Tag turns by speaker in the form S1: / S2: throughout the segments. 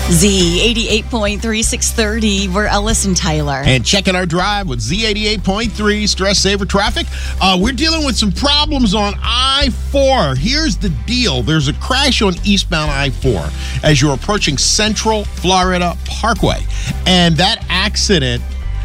S1: Z88.3, 630. We're Ellis and Tyler.
S2: And checking our drive with Z88.3 Stress Saver Traffic. We're dealing with some problems on I-4. Here's the deal. There's a crash on eastbound I-4 as you're approaching Central Florida Parkway. And that accident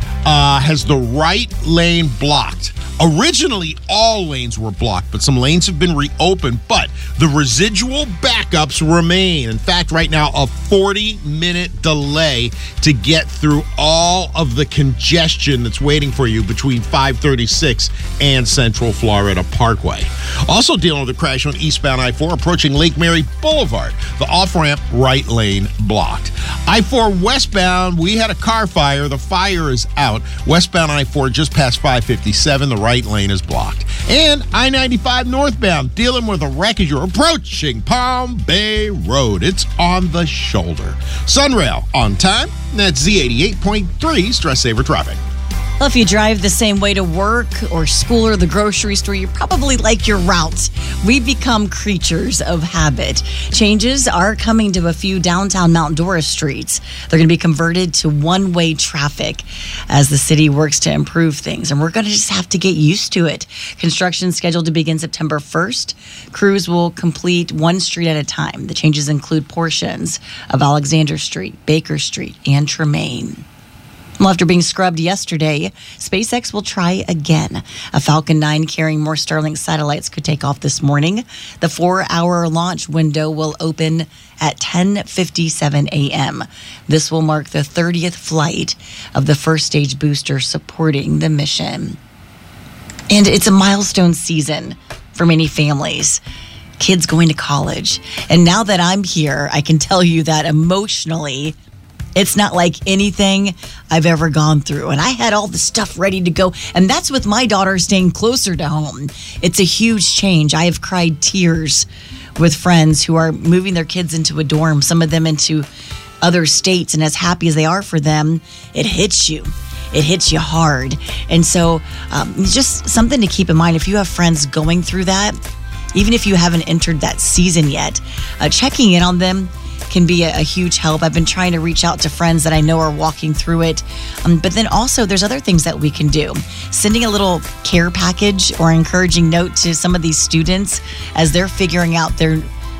S2: has the right lane blocked. Originally, all lanes were blocked, but some lanes have been reopened, but the residual backups remain. In fact, right now, a 40-minute delay to get through all of the congestion that's waiting for you between 536 and Central Florida Parkway. Also dealing with a crash on eastbound I-4 approaching Lake Mary Boulevard. The off-ramp right lane blocked. I-4 westbound, we had a car fire. The fire is out. Westbound I-4 just past 557. The right lane is blocked. And I-95 northbound dealing with a wreck as you're approaching Palm Bay Road. It's on the shoulder. Sunrail on time. That's Z88.3 Stress Saver Traffic.
S1: Well, if you drive the same way to work or school or the grocery store, you probably like your route. We've become creatures of habit. Changes are coming to a few downtown Mount Dora streets. They're going to be converted to one-way traffic as the city works to improve things. And we're going to just have to get used to it. Construction scheduled to begin September 1st. Crews will complete one street at a time. The changes include portions of Alexander Street, Baker Street, and Tremaine. Well, after being scrubbed yesterday, SpaceX will try again. A Falcon 9 carrying more Starlink satellites could take off this morning. The 4-hour launch window will open at 10:57 a.m. This will mark the 30th flight of the first stage booster supporting the mission. And it's a milestone season for many families. Kids going to college. And now that I'm here, I can tell you that emotionally, it's not like anything I've ever gone through. And I had all the stuff ready to go. And that's with my daughter staying closer to home. It's a huge change. I have cried tears with friends who are moving their kids into a dorm, some of them into other states. And as happy as they are for them, it hits you. It hits you hard. And so just something to keep in mind. If you have friends going through that, even if you haven't entered that season yet, checking in on them can be a huge help. I've been trying to reach out to friends that I know are walking through it. But then also there's other things that we can do. Sending a little care package or encouraging note to some of these students as they're figuring out their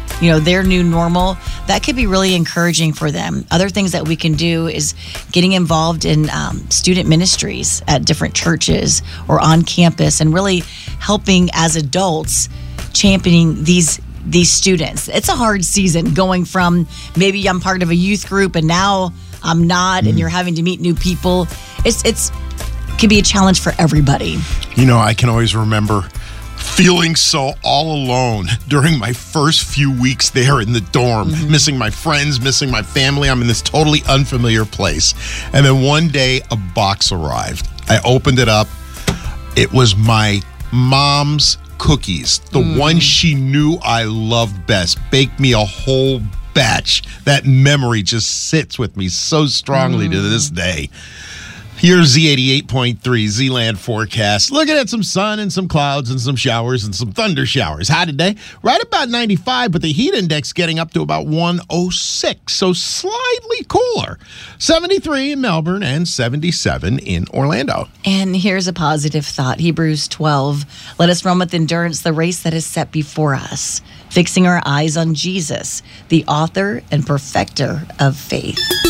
S1: new normal. That could be really encouraging for them. Other things that we can do is getting involved in student ministries at different churches or on campus and really helping as adults championing these students. It's a hard season going from maybe I'm part of a youth group and now I'm not, and you're having to meet new people. It can be a challenge for everybody.
S2: You know, I can always remember feeling so all alone during my first few weeks there in the dorm, missing my friends, missing my family. I'm in this totally unfamiliar place. And then one day a box arrived. I opened it up. It was my mom's cookies, the one she knew I loved best, baked me a whole batch. That memory just sits with me so strongly to this day. Here's Z88.3 Z-Land forecast. Looking at some sun and some clouds and some showers and some thunder showers. High today, right about 95, but the heat index getting up to about 106, so slightly cooler. 73 in Melbourne and 77 in Orlando.
S1: And here's a positive thought. Hebrews 12. Let us run with endurance the race that is set before us, fixing our eyes on Jesus, the author and perfecter of faith.